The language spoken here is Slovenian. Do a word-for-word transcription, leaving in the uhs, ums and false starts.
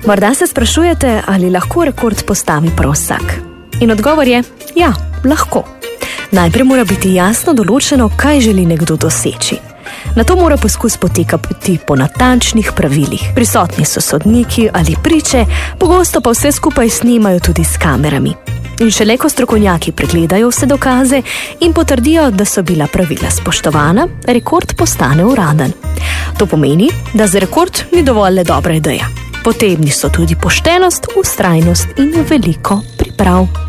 Morda se sprašujete, ali lahko rekord postavi prav vsak. In odgovor je, ja, lahko. Najprej mora biti jasno določeno, kaj želi nekdo doseči. Nato mora poskus potekati po natančnih pravilih. Prisotni so sodniki ali priče, pogosto pa vse skupaj snimajo tudi s kamerami. In šele ko strokovnjaki pregledajo vse dokaze in potrdijo, da so bila pravila spoštovana, rekord postane uraden. To pomeni, da za rekord ni dovolj le dobra ideja. Potrebni so tudi poštenost, vztrajnost in veliko priprav.